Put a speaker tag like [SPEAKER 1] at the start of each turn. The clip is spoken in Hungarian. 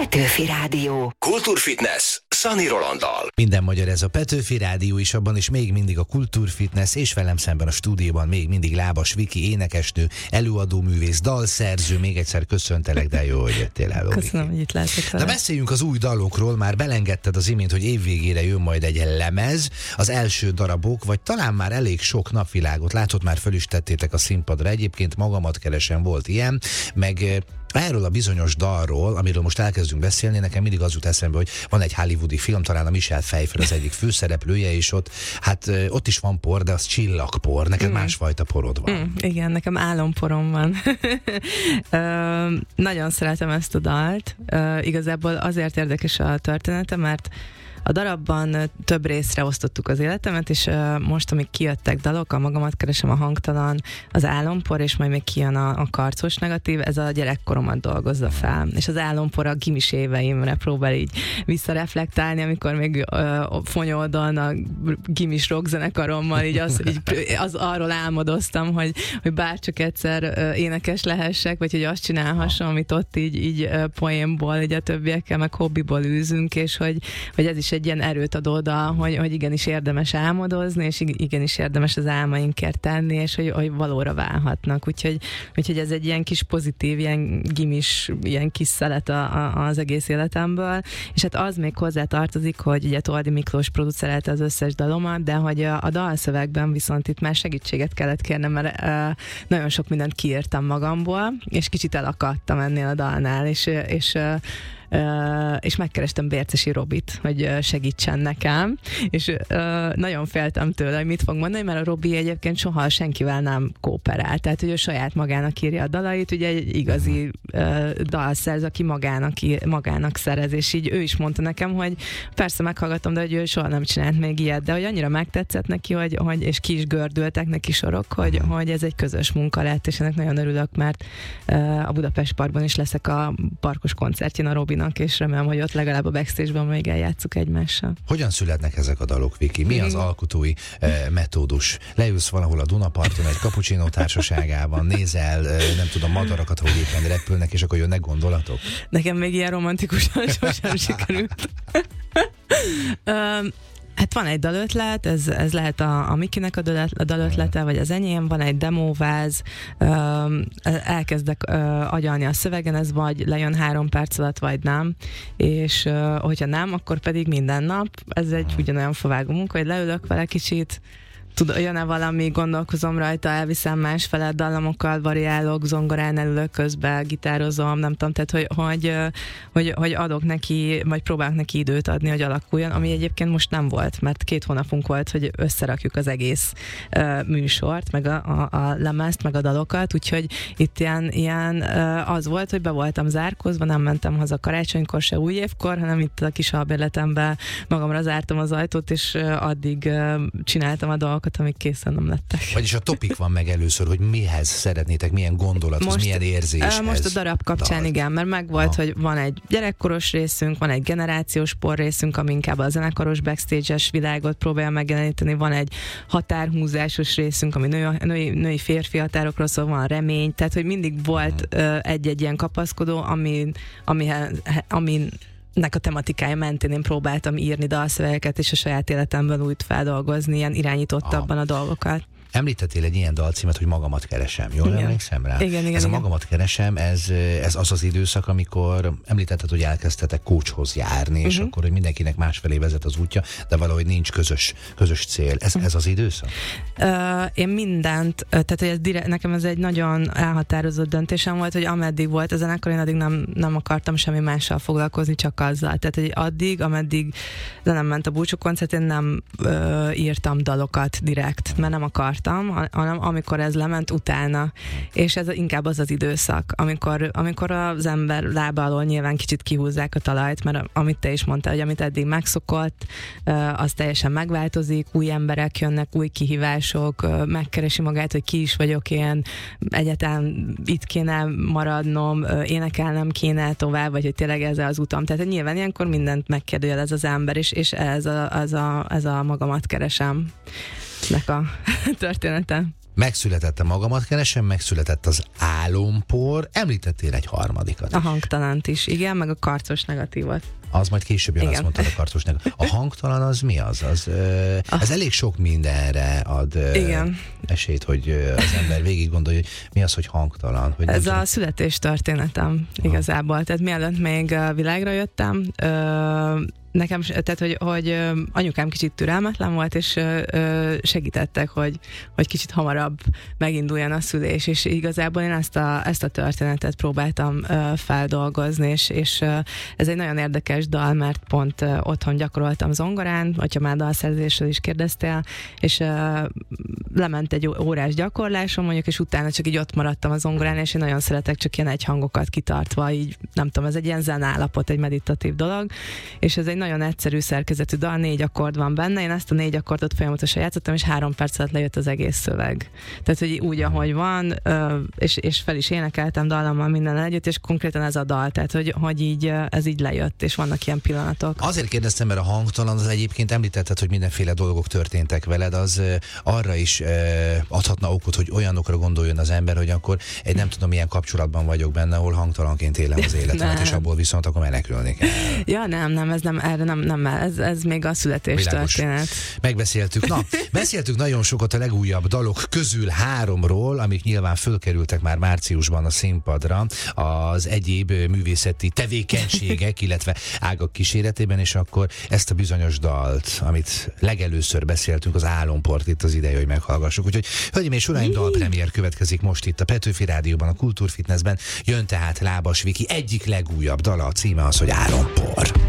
[SPEAKER 1] Petőfi Rádió.
[SPEAKER 2] Kultúrfitness Szani Rolanddal.
[SPEAKER 3] Minden magyar, ez a Petőfi Rádió is, abban is még mindig a Kultúrfitness, és velem szemben a stúdióban még mindig Lábas Viki, énekesnő, előadóművész, dalszerző. Még egyszer köszöntelek, de jó, hogy jöttél el.
[SPEAKER 4] Köszönöm, hogy itt lehetek.
[SPEAKER 3] De beszéljünk az új dalokról, már belengedted az imént, hogy évvégére jön majd egy lemez, az első darabok, vagy talán már elég sok napvilágot látott, már föl is tettétek a színpadra. Egyébként Magamat keresem volt ilyen, meg erről a bizonyos dalról, amiről most elkezdünk beszélni, nekem mindig az jut eszembe, hogy van egy hollywoodi film, talán a Michelle Pfeiffer az egyik főszereplője, és ott is van por, de az csillagpor. Neked másfajta porod van.
[SPEAKER 4] Igen, nekem álomporom van. Nagyon szeretem ezt a dalt. Igazából azért érdekes a története, mert a darabban több részre osztottuk az életemet, és most, amíg kijöttek dalok, a Magamat keresem, a Hangtalan, az Álompor, és majd még kijön a Karcos negatív, ez a gyerekkoromat dolgozza fel. És az Álompor a gimis éveimre próbál így visszareflektálni, amikor még Fonyoldon a gimis rockzenekarommal így az arról álmodoztam, hogy bárcsak egyszer énekes lehessek, vagy hogy azt csinálhassam, amit ott így poénból, így a többiekkel, meg hobbiból űzünk, és hogy ez is egy ilyen erőt ad oda, hogy igenis érdemes álmodozni, és igenis érdemes az álmainkért tenni, és hogy valóra válhatnak. Úgyhogy ez egy ilyen kis pozitív, ilyen gimis, ilyen kis szelet az egész életemből, és hát az még hozzá tartozik, hogy ugye Toldi Miklós producerelte az összes dalomat, de hogy a dalszövegben viszont itt már segítséget kellett kérnem, mert nagyon sok mindent kiírtam magamból, és kicsit elakadtam ennél a dalnál, és megkerestem Bércesi Robit, hogy segítsen nekem, és nagyon féltem tőle, hogy mit fog mondani, mert a Robi egyébként soha senkivel nem kooperál, tehát hogy ő saját magának írja a dalait, ugye egy igazi dalszerz, aki magának szerez, és így ő is mondta nekem, hogy persze meghallgatom, de hogy ő soha nem csinált még ilyet, de hogy annyira megtetszett neki, hogy és ki is gördültek neki sorok, hogy ez egy közös munka lett, és ennek nagyon örülök, mert a Budapest Parkban is leszek a parkos koncertjén a Robinak, és remélem, hogy ott legalább a backstage-ban még eljátszuk egymással.
[SPEAKER 3] Hogyan születnek ezek a dalok, Viki? Mi az alkotói metódus? Leülsz valahol a Dunaparton egy cappuccino társaságában, nézel, nem tudom, madarakat, hogy éppen repülnek, és akkor jönnek gondolatok?
[SPEAKER 4] Nekem még ilyen romantikusan sosem sikerült. Hát van egy dalötlet, ez lehet a Mikinek a dalötlete, vagy az enyém, van egy demóváz, elkezdek agyalni a szövegen, ez vagy lejön 3 perc alatt, vagy nem, és hogyha nem, akkor pedig minden nap, ez egy ugyanolyan favágó munka, hogy leülök vele kicsit, jön-e valami, gondolkozom rajta, elviszem másfele dallamokkal, variálok, zongorán elülök közben, gitározom, nem tudom, tehát hogy adok neki, vagy próbálok neki időt adni, hogy alakuljon, ami egyébként most nem volt, mert 2 hónapunk volt, hogy összerakjuk az egész műsort, meg a lemezt, meg a dalokat, úgyhogy itt ilyen az volt, hogy be voltam zárkózva, nem mentem haza karácsonykor, se új évkor, hanem itt a kis albérletemben magamra zártam az ajtót, és addig csináltam a dolgokat, amik készen nem lettek.
[SPEAKER 3] Vagyis a topik van meg először, hogy mihez szeretnétek, milyen gondolathoz, milyen érzéshez.
[SPEAKER 4] Most a darab kapcsán igen, mert megvolt, hogy van egy gyerekkoros részünk, van egy generációs por részünk, ami inkább a zenekaros backstage-es világot próbálja megjeleníteni, van egy határhúzásos részünk, ami női férfi határokról szól, van remény, tehát hogy mindig volt egy-egy ilyen kapaszkodó, nek a tematikája mentén én próbáltam írni dalszövegeket, és a saját életemben úgy feldolgozni, ilyen irányítottabban a dolgokat.
[SPEAKER 3] Említettél egy ilyen dalcímet, hogy Magamat keresem. Jól emlékszem rá?
[SPEAKER 4] Igen.
[SPEAKER 3] Ez a Magamat keresem, ez az időszak, amikor említetted, hogy elkezdtetek coachhoz járni, és akkor, hogy mindenkinek másfelé vezet az útja, de valahogy nincs közös cél. Ez az időszak?
[SPEAKER 4] Én mindent, tehát hogy nekem ez egy nagyon elhatározott döntésem volt, hogy ameddig volt a zenekar, én addig nem akartam semmi mással foglalkozni, csak azzal. Tehát, hogy addig, ameddig nem ment a búcsú koncert, én nem írtam dalokat direkt, mert nem akartam, hanem amikor ez lement utána. És ez inkább az időszak, amikor az ember lába alól nyilván kicsit kihúzzák a talajt, mert amit te is mondtál, hogy amit eddig megszokott, az teljesen megváltozik, új emberek jönnek, új kihívások, megkeresi magát, hogy ki is vagyok én, egyáltalán itt kéne maradnom, énekelnem kéne tovább, vagy hogy tényleg ez az utam. Tehát nyilván ilyenkor mindent megkérdőjelez az ember, és ez a Magamat keresem nek a története.
[SPEAKER 3] Megszületett a Magamat keresem, megszületett az Álompor, említettél egy harmadikat.
[SPEAKER 4] A hangtalant is, igen, meg a karcos negatívot.
[SPEAKER 3] Az majd később jön,
[SPEAKER 4] Igen.
[SPEAKER 3] azt mondtad a karcos negatív. A hangtalan az mi az? Ez elég sok mindenre ad esélyt, hogy az ember végig gondolja, hogy mi az, hogy hangtalan. Hogy
[SPEAKER 4] ez a születés történetem igazából. Tehát mielőtt még világra jöttem, nekem, tehát hogy anyukám kicsit türelmetlen volt, és segítettek, hogy kicsit hamarabb meginduljon a szülés, és igazából én ezt a történetet próbáltam feldolgozni, és ez egy nagyon érdekes dal, mert pont otthon gyakoroltam zongorán, hogyha már dalszerzésről is kérdeztél, és lement egy órás gyakorlásom, mondjuk, és utána csak így ott maradtam a zongorán, és én nagyon szeretek csak ilyen egy hangokat kitartva, így nem tudom, ez egy ilyen zenállapot, egy meditatív dolog, és ez egy nagyon egyszerű szerkezetű dal, 4 akkord van benne, én ezt a 4 akkordot folyamatosan játszottam, és 3 perc alatt lejött az egész szöveg. Tehát, hogy úgy, ahogy van, és fel is énekeltem dallammal minden együtt, és konkrétan ez a dal, tehát, hogy így ez így lejött, és vannak ilyen pillanatok.
[SPEAKER 3] Azért kérdeztem, mert a hangtalan, az egyébként említetted, hogy mindenféle dolgok történtek veled, az arra is adhatna okot, hogy olyanokra gondoljon az ember, hogy akkor egy nem tudom, milyen kapcsolatban vagyok benne, ahol hangtalanként élem az életemet, és abból viszont akkor menekülni kell.
[SPEAKER 4] Ja, nem, ez nem, ez még a születés történet.
[SPEAKER 3] Megbeszéltük. Na, beszéltük nagyon sokat a legújabb dalok közül 3-ról, amik nyilván fölkerültek már márciusban a színpadra, az egyéb művészeti tevékenységek, illetve ágak kíséretében, és akkor ezt a bizonyos dalt, amit legelőször beszéltünk, az Álomport, itt az ideje, hogy meghallgassuk. Úgyhogy, hölgyeim és uraim, dalpremiér következik most itt a Petőfi Rádióban, a Kultúrfitnessben. Jön tehát Lábas Viki egyik legújabb dala, a címe az, hogy Álompor.